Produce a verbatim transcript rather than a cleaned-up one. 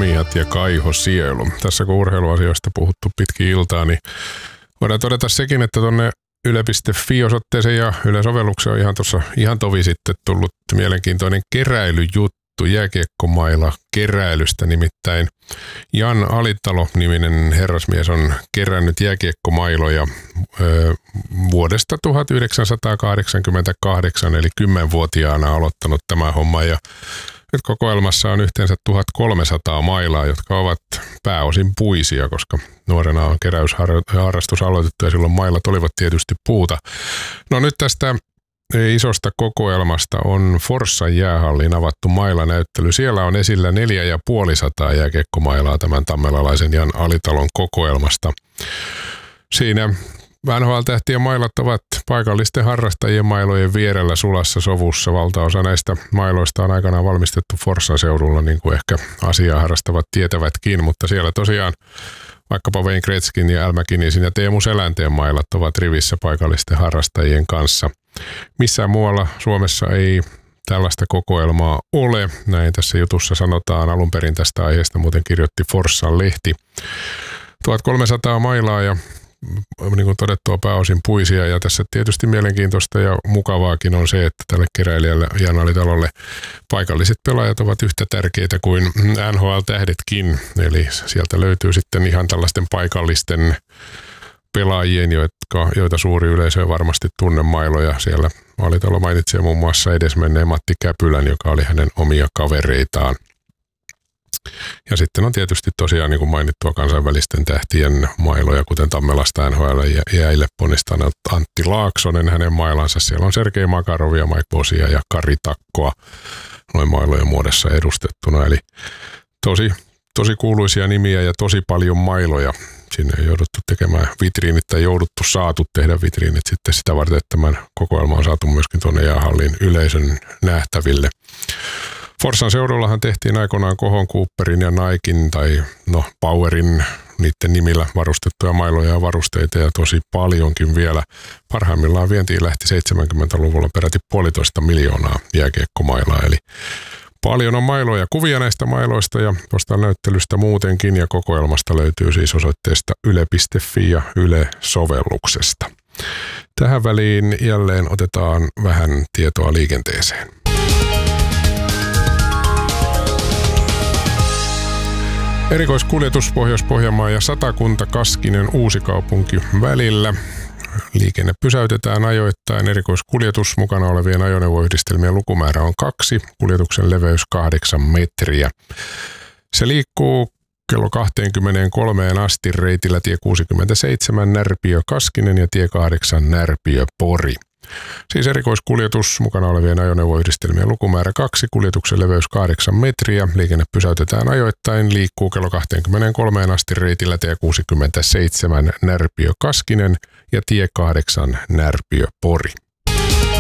Komiat ja Kaiho Sielu. Tässä kun urheiluasioista puhuttu pitkin iltaa, niin voidaan todeta sekin, että tuonne yle piste fi-osoitteeseen ja Yle-sovellukseen on ihan tuossa ihan tovi sitten tullut mielenkiintoinen keräilyjuttu jääkiekkomailla keräilystä. Nimittäin Jan Alitalo-niminen herrasmies on kerännyt jääkiekkomailoja ö, vuodesta tuhatyhdeksänsataakahdeksankymmentäkahdeksan, eli kymmenvuotiaana aloittanut tämä homma. Ja nyt kokoelmassa on yhteensä tuhatkolmesataa mailaa, jotka ovat pääosin puisia, koska nuorena on keräysharrastus aloitettu ja silloin mailat olivat tietysti puuta. No nyt tästä isosta kokoelmasta on Forssan jäähalliin avattu mailanäyttely. Siellä on esillä neljä ja puolisataa jääkiekkomailaa tämän tammelalaisen Jan Alitalon kokoelmasta. Siinä N H L-tähtien mailat ovat paikallisten harrastajien mailojen vierellä sulassa sovussa. Valtaosa näistä mailoista on aikanaan valmistettu Forssan seudulla, niin kuin ehkä asiaa harrastavat tietävätkin, mutta siellä tosiaan vaikkapa Wayne Gretzkin ja Al McInnesin ja Teemu Selänteen mailat ovat rivissä paikallisten harrastajien kanssa. Missään muualla Suomessa ei tällaista kokoelmaa ole. Näin tässä jutussa sanotaan. Alun perin tästä aiheesta muuten kirjoitti Forssan lehti. tuhatkolmesataa mailaa ja niin kuin todettua pääosin puisia, ja tässä tietysti mielenkiintoista ja mukavaakin on se, että tälle keräilijälle Jan Alitalolle paikalliset pelaajat ovat yhtä tärkeitä kuin N H L-tähdetkin, eli sieltä löytyy sitten ihan tällaisten paikallisten pelaajien, jotka, joita suuri yleisö ei varmasti tunne mailoja. Siellä Alitalo mainitsee muun muassa edesmenneen Matti Käpylän, joka oli hänen omia kavereitaan. Ja sitten on tietysti tosiaan niin kuin mainittua kansainvälisten tähtien mailoja, kuten Tammelasta N H L jäille ponnistanut Antti Laaksonen, hänen mailansa. Siellä on Sergei Makarovia, Mike Bosia ja Kari Takkoa noin mailojen muodossa edustettuna. Eli tosi, tosi kuuluisia nimiä ja tosi paljon mailoja. Sinne ei jouduttu tekemään vitriinit tai jouduttu saatu tehdä vitriinit sitten sitä varten, että tämän kokoelma on saatu myöskin tuonne jäähallin yleisön nähtäville. Forssan seudullahan tehtiin aikoinaan Kohon, Cooperin ja Nikein tai no Powerin niiden nimillä varustettuja mailoja ja varusteita ja tosi paljonkin vielä. Parhaimmillaan vientiin lähti seitsemänkymmentäluvulla peräti puolitoista miljoonaa jääkiekkomailaa, eli paljon on mailoja. Kuvia näistä mailoista ja tuosta näyttelystä muutenkin ja kokoelmasta löytyy siis osoitteesta yle piste fi ja Yle-sovelluksesta. Tähän väliin jälleen otetaan vähän tietoa liikenteeseen. Erikoiskuljetus Pohjois-Pohjanmaa ja Satakunta Kaskinen Uusikaupunki välillä. Liikenne pysäytetään ajoittain. Erikoiskuljetus mukana olevien ajoneuvoyhdistelmien lukumäärä on kaksi. Kuljetuksen leveys kahdeksan metriä. Se liikkuu kello kaksikymmentäkolme asti reitillä tie kuusikymmentäseitsemän Närpiö Kaskinen ja tie kahdeksan Närpiö Pori. Siis erikoiskuljetus mukana olevien ajoneuvoyhdistelmien lukumäärä kaksi, kuljetuksen leveys kahdeksan metriä, liikenne pysäytetään ajoittain, liikkuu kello kaksikymmentäkolme asti reitillä tie kuusikymmentäseitsemän Närpiö Kaskinen ja tie kahdeksan Närpiö Pori.